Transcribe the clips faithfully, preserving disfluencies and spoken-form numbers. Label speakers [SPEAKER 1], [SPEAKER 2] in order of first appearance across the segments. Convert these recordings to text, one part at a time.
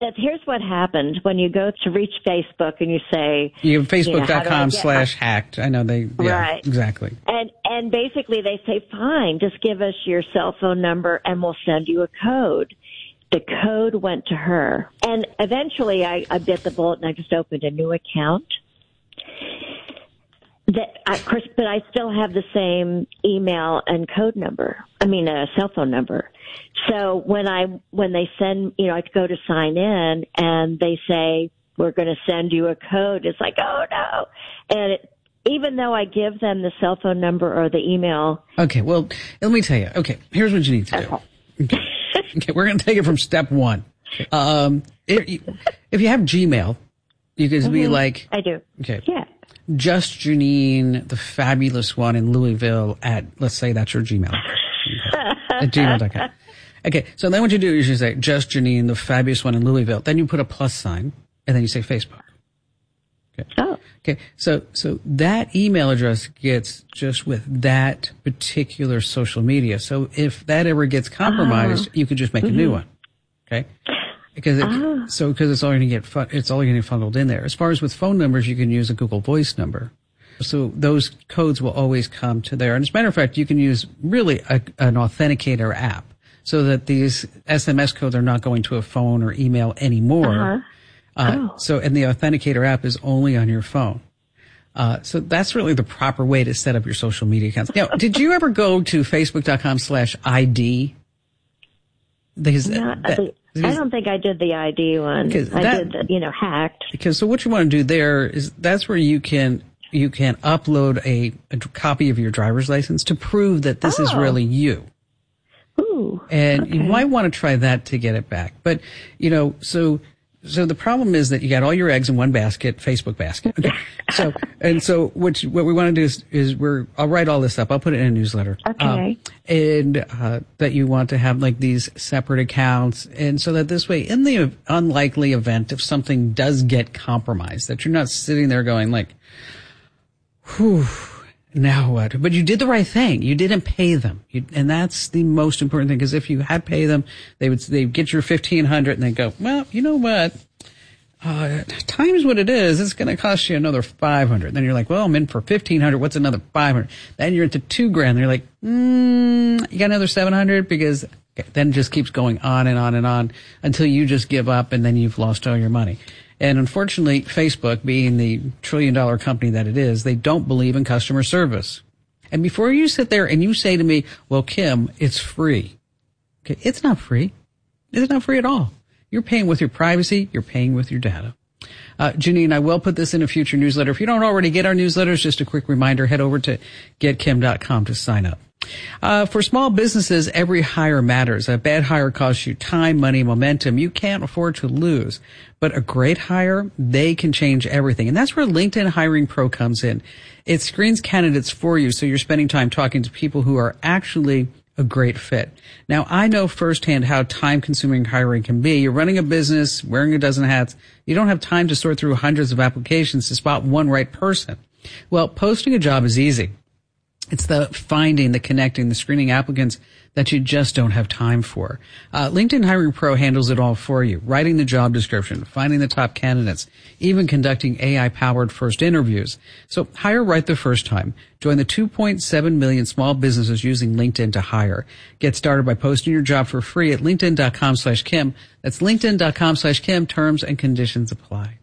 [SPEAKER 1] That here's what happened when you go to reach Facebook and you say
[SPEAKER 2] you have facebook.com slash hacked. I know they yeah,
[SPEAKER 1] right
[SPEAKER 2] exactly.
[SPEAKER 1] And and basically they say, fine, just give us your cell phone number and we'll send you a code. The code went to her, and eventually I, I bit the bullet and I just opened a new account. That of course, but I still have the same email and code number. I mean, a cell phone number. So when I when they send, you know, I go to sign in and they say we're going to send you a code. It's like, oh no! And it, even though I give them the cell phone number or the email.
[SPEAKER 2] Okay, well, let me tell you. Okay, here's what you need to do. Okay, okay we're going to take it from step one. Um, if, if you have Gmail, you could mm-hmm. be like,
[SPEAKER 1] I do.
[SPEAKER 2] Okay.
[SPEAKER 1] Yeah.
[SPEAKER 2] Just Janine, the fabulous one in Louisville at, let's say that's your Gmail. Okay. At gmail dot com. Okay, so then what you do is you say, just Janine, the fabulous one in Louisville. Then you put a plus sign, and then you say Facebook. Okay.
[SPEAKER 1] Oh.
[SPEAKER 2] Okay, so so that email address gets just with that particular social media. So if that ever gets compromised, oh. you could just make mm-hmm. a new one. Okay? Because it, oh. so because it's all going to get fun, it's all going to get funneled in there. As far as with phone numbers, you can use a Google Voice number. So those codes will always come to there. And as a matter of fact, you can use really a, an authenticator app so that these S M S codes are not going to a phone or email anymore.
[SPEAKER 1] Uh-huh.
[SPEAKER 2] Uh,
[SPEAKER 1] oh.
[SPEAKER 2] So, and the authenticator app is only on your phone. Uh, so that's really the proper way to set up your social media accounts. Now, did you ever go to facebook.com slash ID? Because
[SPEAKER 1] Not,
[SPEAKER 2] that,
[SPEAKER 1] I don't think I did the I D one. I that, did the, you know, hacked.
[SPEAKER 2] Because so what you want to do there is that's where you can, you can upload a, a copy of your driver's license to prove that this oh. is really you.
[SPEAKER 1] Ooh.
[SPEAKER 2] And
[SPEAKER 1] okay.
[SPEAKER 2] you might want to try that to get it back. But, you know, so, So the problem is that you got all your eggs in one basket, Facebook basket. Okay. So, and so what, what we want to do is, is we're, I'll write all this up. I'll put it in a newsletter.
[SPEAKER 1] Okay.
[SPEAKER 2] Um, and, uh, that you want to have like these separate accounts. And so that this way, in the unlikely event if something does get compromised, that you're not sitting there going like, whew, now what? But you did the right thing. You didn't pay them. You, and that's the most important thing, because if you had paid them, they would, they'd get your fifteen hundred and they go, well, you know what? Uh, times what it is, it's going to cost you another five hundred. Then you're like, well, I'm in for fifteen hundred. What's another five hundred? Then you're into two grand. They're like, mm, you got another seven hundred, because okay, then it just keeps going on and on and on until you just give up and then you've lost all your money. And unfortunately, Facebook, being the trillion dollar company that it is, they don't believe in customer service. And before you sit there and you say to me, well, Kim, it's free. Okay, it's not free. It's not free at all. You're paying with your privacy. You're paying with your data. Uh, Janine, I will put this in a future newsletter. If you don't already get our newsletters, just a quick reminder, head over to get kim dot com to sign up. Uh, for small businesses, every hire matters. A bad hire costs you time, money, momentum. You can't afford to lose. But a great hire, they can change everything. And that's where LinkedIn Hiring Pro comes in. It screens candidates for you, so you're spending time talking to people who are actually a great fit. Now, I know firsthand how time-consuming hiring can be. You're running a business, wearing a dozen hats. You don't have time to sort through hundreds of applications to spot one right person. Well, posting a job is easy. It's the finding, the connecting, the screening applicants that you just don't have time for. Uh, LinkedIn Hiring Pro handles it all for you. Writing the job description, finding the top candidates, even conducting A I-powered first interviews. So hire right the first time. Join the two point seven million small businesses using LinkedIn to hire. Get started by posting your job for free at linkedin dot com slash Kim. That's linkedin dot com slash Kim. Terms and conditions apply.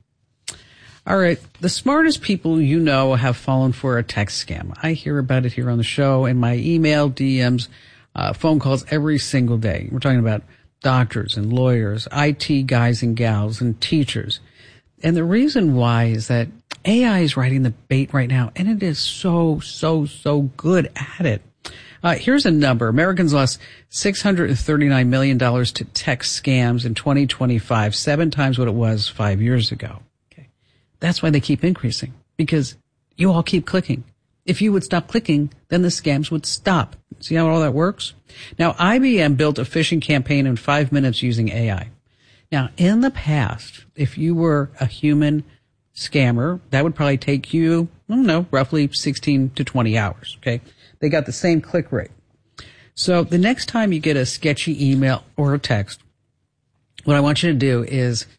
[SPEAKER 2] All right. The smartest people you know have fallen for a text scam. I hear about it here on the show in my email, D Ms, uh, phone calls every single day. We're talking about doctors and lawyers, I T guys and gals, and teachers. And the reason why is that A I is riding the bait right now, and it is so, so, so good at it. Uh, here's a number. Americans lost six hundred thirty-nine million dollars to text scams in twenty twenty-five, seven times what it was five years ago. That's why they keep increasing, because you all keep clicking. If you would stop clicking, then the scams would stop. See how all that works? Now, I B M built a phishing campaign in five minutes using A I. Now, in the past, if you were a human scammer, that would probably take you, I don't know, roughly sixteen to twenty hours. Okay. They got the same click rate. So the next time you get a sketchy email or a text, what I want you to do is